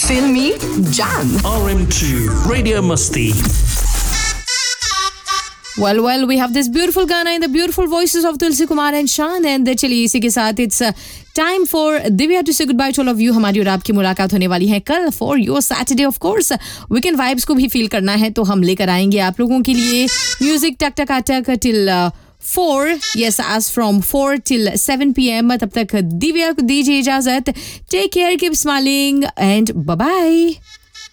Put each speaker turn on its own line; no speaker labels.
Filmy Jam.
RM2 Radio Musti.
Well, we have this beautiful Gana in the beautiful voices of Tulsi Kumar and Shan. And चलिए इसी के साथ it's time for Divya to say goodbye to all of you. हमारी और आपकी मुलाकात होने वाली है कल for your Saturday of course. Weekend vibes को भी feel करना है तो हम लेकर आएंगे आप लोगों के लिए music टक टक टक till 4, yes, as from 4 till 7 p.m. तब तक दिव्या को दीजिए इजाजत. Take care, keep smiling and bye bye.